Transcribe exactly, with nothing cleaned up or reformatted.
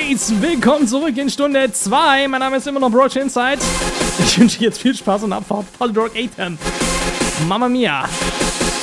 Alright, willkommen zurück in Stunde zwei. Mein Name ist immer noch Broach Insight. Ich wünsche jetzt viel Spaß und Abfahrt. Polydrock Atem. Mamma Mia.